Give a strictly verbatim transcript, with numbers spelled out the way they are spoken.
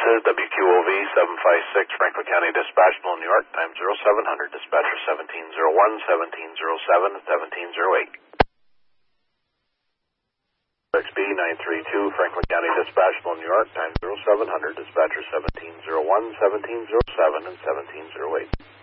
is W Q O V seven five six, Franklin County Dispatch, New York, time zero seven hundred, dispatcher seventeen oh one, seventeen oh seven, seventeen oh eight. X B nine three two, Franklin County Dispatch, New York, time zero seven hundred, dispatcher seventeen oh one, seventeen oh seven, and seventeen oh eight.